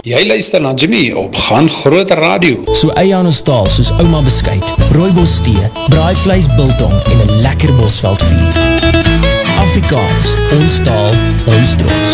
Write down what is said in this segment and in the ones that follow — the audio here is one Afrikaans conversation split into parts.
Jy luister na Jimmy op Gaan Groot Radio. So eie aan ons taal soos ouma beskuit, rooibos tee, braaivleis biltong en 'n lekker Bosveld vuur. Afrikaans, ons taal, ons trots.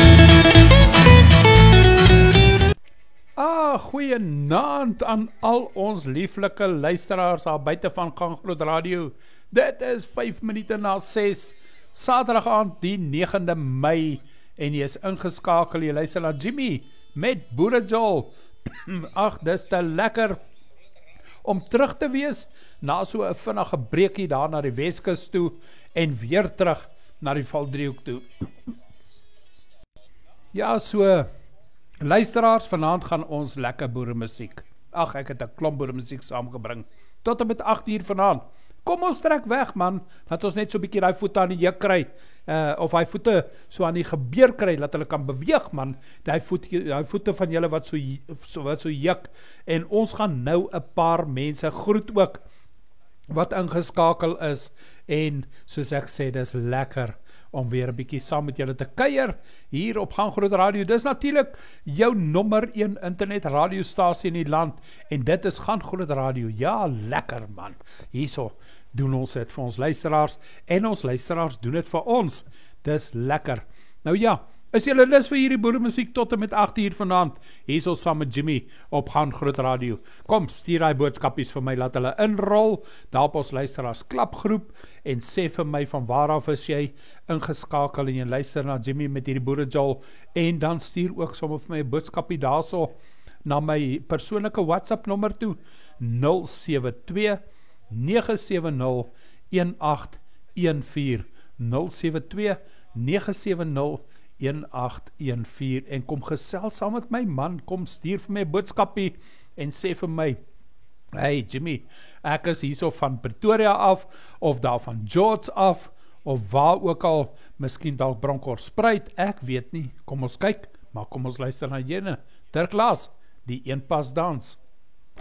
Goeienaand aan al ons lieflike luisteraars daar buite van Gaan Groot Radio. Dit is 5 minute na 6, Saterdag aand die 9de Mei en jy is ingeskakel, jy luister na Jimmy met Boere Joel. Ag, dis te lekker om terug te wees na so 'n vinnige breekie daar na die Weskus toe en weer terug na die Valdriehoek toe. Ja, so luisteraars, vanaand gaan ons lekker boeremusiek. Ag, ek het 'n klomp boeremusiek saamgebring tot en met 8 uur vanaand. Kom ons trek weg man, laat ons net so 'n bietjie daai voete aan die juk kry, of hy voete so aan die gebeur kry, laat hulle kan beweeg man, die voete van julle wat so juk, en ons gaan nou 'n paar mense groet ook, wat ingeskakel is, en soos ek sê, dis lekker, om weer 'n bietjie saam met julle te kuier, hier op Gaan Groot Radio. Dis natuurlik jou nommer 1 internet radiostasie in die land, en dit is Gaan Groot Radio. Ja, lekker man, hierso doen ons dit vir ons luisteraars, en ons luisteraars doen dit vir ons. Dis lekker. Nou ja, is julle lus vir hierdie boeremusiek tot en met 8 uur vanaand, hierso saam met Jimmy op Gaan Groot Radio. Kom, stuur die boodskapies vir my, laat hulle inrol, daar op ons luisteraars klapgroep, en sê vir my van waar af is jy ingeskakel, en jy luister na Jimmy met hierdie Boere Joel, en dan stuur ook sommer vir my 'n boodskapie daarso, na my persoonlike WhatsApp nommer toe, 072 970 1814, 072 970 1814, en kom gesels saam met my man, kom stuur vir my 'n boodskapie, en sê vir my, hey Jimmy, ek is hierso van Pretoria af, of daar van George af, of waar ook al, miskien dalk Bronkhorstspruit, ek weet nie, kom ons kyk, maar kom ons luister na jene, Dirk Laas, die eenpas dans.